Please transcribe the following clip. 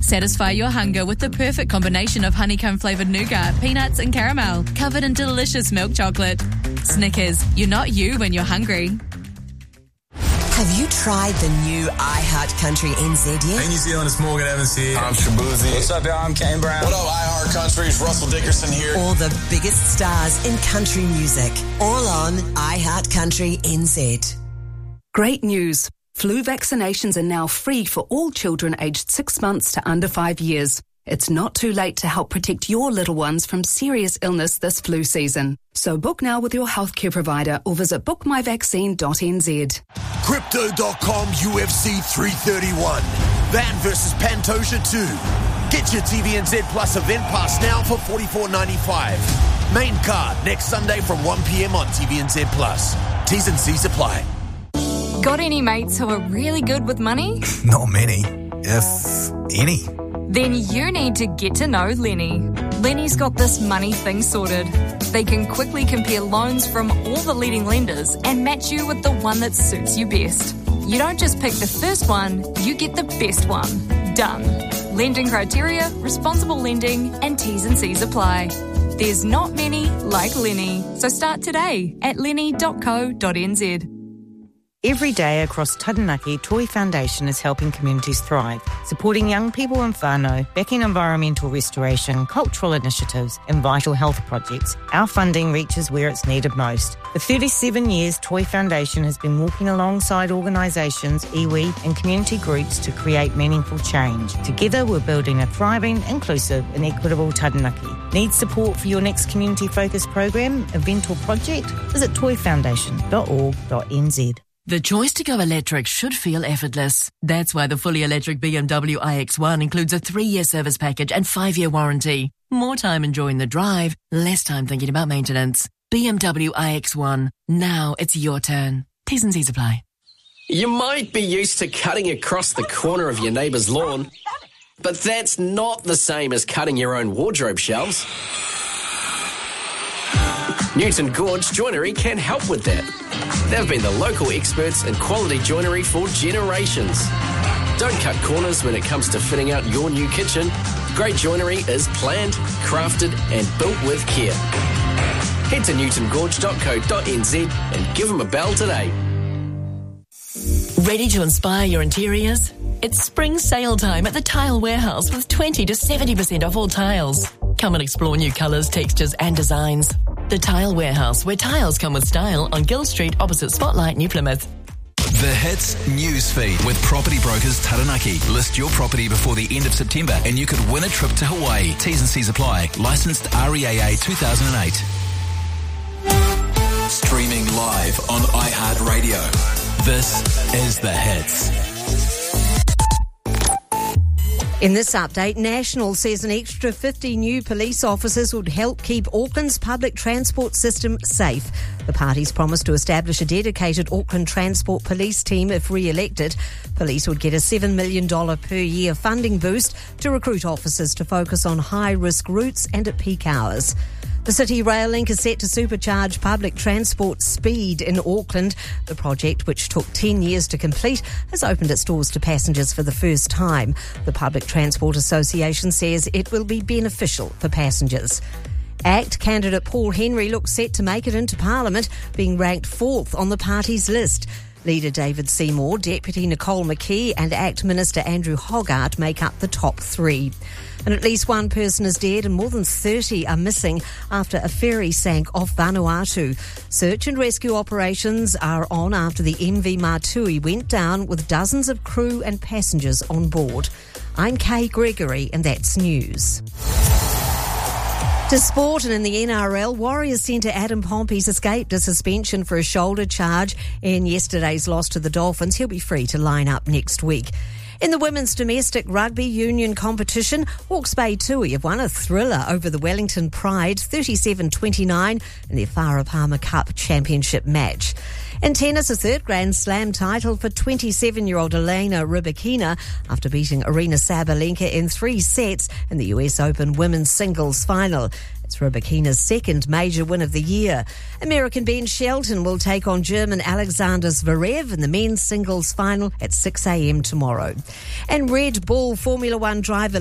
Satisfy your hunger with the perfect combination of honeycomb-flavoured nougat, peanuts and caramel, covered in delicious milk chocolate. Snickers, you're not you when you're hungry. Have you tried the new iHeart Country NZ yet? Hey New Zealand, it's Morgan Evans here. I'm Shabuzi. What's up, y'all? I'm Kane Brown. What up, iHeart Country? It's Russell Dickerson here. All the biggest stars in country music. All on iHeart Country NZ. Great news. Flu vaccinations are now free for all children aged 6 months to under 5 years. It's not too late to help protect your little ones from serious illness this flu season. So book now with your healthcare provider or visit bookmyvaccine.nz. Crypto.com UFC 331. Van versus Pantoja 2. Get your TVNZ Plus event pass now for $44.95. Main card next Sunday from 1 p.m. on TVNZ Plus. T's and C's apply. Got any mates who are really good with money? Not many, if any. Then you need to get to know Lenny. Lenny's got this money thing sorted. They can quickly compare loans from all the leading lenders and match you with the one that suits you best. You don't just pick the first one, you get the best one. Done. Lending criteria, responsible lending, and T's and C's apply. There's not many like Lenny. So start today at lenny.co.nz. Every day across Taranaki, Toi Foundation is helping communities thrive, supporting young people in whānau, backing environmental restoration, cultural initiatives and vital health projects. Our funding reaches where it's needed most. For 37 years, Toi Foundation has been walking alongside organisations, iwi and community groups to create meaningful change. Together, we're building a thriving, inclusive and equitable Taranaki. Need support for your next community-focused program, event or project? Visit toifoundation.org.nz. The choice to go electric should feel effortless. That's why the fully electric BMW iX1 includes a 3-year service package and 5-year warranty. More time enjoying the drive, less time thinking about maintenance. BMW iX1. Now it's your turn. T's and C's apply. You might be used to cutting across the corner of your neighbour's lawn, but that's not the same as cutting your own wardrobe shelves. Newton Gorge Joinery can help with that. They've been the local experts in quality joinery for generations. Don't cut corners when it comes to fitting out your new kitchen. Great joinery is planned, crafted and built with care. Head to newtongorge.co.nz and give them a bell today. Ready to inspire your interiors? It's spring sale time at the Tile Warehouse with 20 to 70% off all tiles. Come and explore new colours, textures and designs. The Tile Warehouse, where tiles come with style, on Gill Street opposite Spotlight, New Plymouth. The Hits Newsfeed with Property Brokers Taranaki. List your property before the end of September and you could win a trip to Hawaii. T's and C's apply. Licensed REAA 2008. Streaming live on iHeartRadio. This is The Hits. In this update, National says an extra 50 new police officers would help keep Auckland's public transport system safe. The parties promised to establish a dedicated Auckland Transport Police team if re-elected. Police would get a $7 million per year funding boost to recruit officers to focus on high-risk routes and at peak hours. The City Rail Link is set to supercharge public transport speed in Auckland. The project, which took 10 years to complete, has opened its doors to passengers for the first time. The Public Transport Association says it will be beneficial for passengers. ACT candidate Paul Henry looks set to make it into Parliament, being ranked 4th on the party's list. Leader David Seymour, Deputy Nicole McKee and ACT Minister Andrew Hogarth make up the top 3. And at least one person is dead and more than 30 are missing after a ferry sank off Vanuatu. Search and rescue operations are on after the MV Matui went down with dozens of crew and passengers on board. I'm Kay Gregory and that's news. To sport, and in the NRL, Warriors centre Adam Pompey's escaped a suspension for a shoulder charge in yesterday's loss to the Dolphins. He'll be free to line up next week. In the women's domestic rugby union competition, Hawke's Bay Tui have won a thriller over the Wellington Pride 37-29 in their Farah Palmer Cup championship match. In tennis, a third Grand Slam title for 27-year-old Elena Rybakina after beating Aryna Sabalenka in 3 sets in the US Open women's singles final. It's Rybakina's second major win of the year. American Ben Shelton will take on German Alexander Zverev in the men's singles final at 6 a.m. tomorrow. And Red Bull Formula One driver